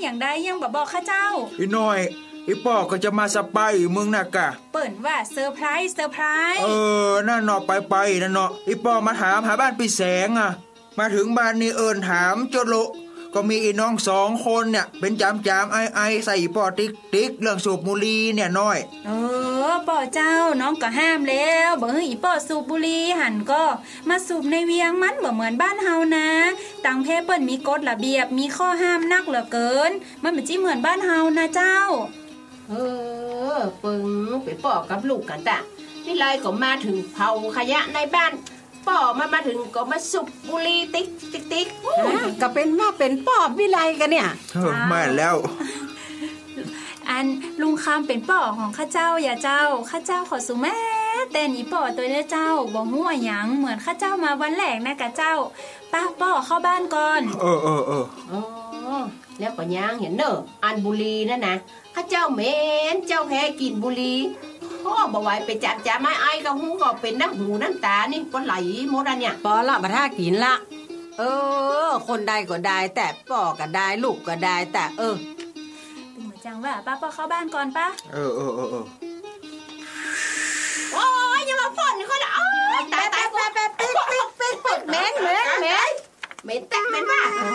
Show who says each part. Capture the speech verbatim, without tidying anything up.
Speaker 1: อย่างใดยังบ่บอกข้าเจ้า
Speaker 2: อีน้อยอีป่อก็จะมาสไปมึงน่ะกะ
Speaker 1: เปิ่นว่าเซอร์ไพรส์เซอร์ไพรส์
Speaker 2: เออน่าเนาะไปไปนั่นเนาะอีป่อมาถามหาบ้านพี่แสงอ่ะมาถึงบ้านนี่เอิ้นถามจดโลก็มีอีน้องสองคนเนี่ยเป็นจามจามไอไอใส่ป่อติ๊กติ๊กเรื่องสูบบุหรี่เนี่ยน้อย
Speaker 1: เออป่อเจ้าน้องก็ห้ามแล้วบ่ให้อีป่อสูบบุหรี่หันก็มาสูบในเวียงมันบ่เหมือนบ้านเฮานะตังเพเปิ้นมีกฎระเบียบมีข้อห้ามนักเหลือเกินมันบ่จิเหมือนบ้านเฮานะเจ้า
Speaker 3: เออปึงไปป่อกับลูกกันตะวิไลก็มาถึงเผาขยะในบ้านป่อมามาถึงก็มาสูบบุหรี่ติ๊กติ๊กติ๊ก
Speaker 4: ก็เป็นว่าเป็นป่อวิไลกันเนี่ย
Speaker 2: เออแม่แล้ว
Speaker 1: อันลุงคำเป็นป่อของข้าเจ้าอย่าเจ้าข้าเจ้าขอสุแม่แต่นี่ป่อตัวเด้อเจ้าบ่ฮู้หยังเหมือนข้าเจ้ามาวันแรกนะกะเจ้าป้าป่อเข้าบ้านก่อน
Speaker 2: เออเออเออ
Speaker 3: อ๋อแล้วก็ย่างเห็นเนอะอันบุหรี่นั่นนะข้าเจ้าเหม็นเจ้าแพ้กินบุหรี่พ่อบ่ไหวไปจับจ่าไม้ไอ้ก็หูก็เป็นน้ำหูน้ำตานี่ก็ไหลหมดอันเนี่ย
Speaker 4: ป่อละมาท่ากินละเออคนใดก็ได้แต่ป่อก็ได้ลูกก็ได้แต่เออ
Speaker 1: เป็นเหมือนจังว่าป้าป่อเข้าบ้านก่อนป้า
Speaker 2: เออเออเออเออ
Speaker 3: โอ้ยอย่ามาพ่นเขาละตายตายตาย
Speaker 4: ปิ๊กปิ๊กปิ๊กปิ๊กเหม็นเหม็นเหม็น
Speaker 3: เหม็นแต่เหม็นว่า